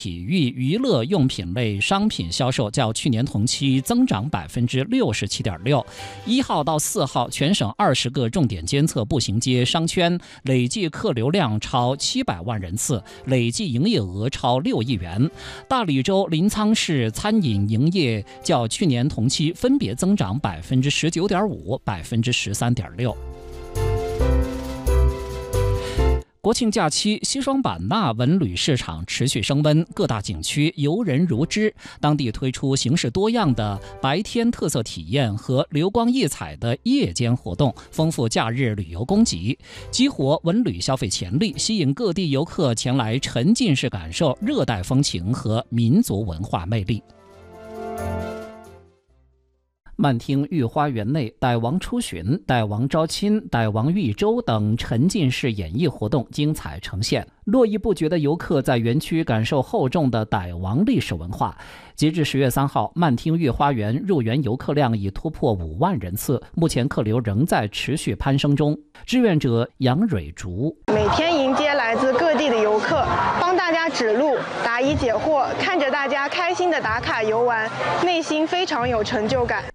体育娱乐用品类商品销售较去年同期增长67.6%。1号到4号，全省20个重点监测步行街商圈累计客流量超700万人次，累计营业额超6亿元。大理州临沧市餐饮营业较去年同期分别增长19.5%、13.6%。国庆假期，西双版纳文旅市场持续升温，各大景区游人如织。当地推出形式多样的白天特色体验和流光溢彩的夜间活动，丰富假日旅游供给，激活文旅消费潜力，吸引各地游客前来沉浸式感受热带风情和民族文化魅力。曼听御花园内傣王出巡、傣王招亲、傣王御舟等沉浸式演绎活动精彩呈现，络绎不绝的游客在园区感受厚重的傣王历史文化。截至10月3号，曼听御花园入园游客量已突破5万人次，目前客流仍在持续攀升中。志愿者杨蕊竹每天迎接来自各地的游客，帮大家指路、答疑解惑，看着大家开心的打卡游玩，内心非常有成就感。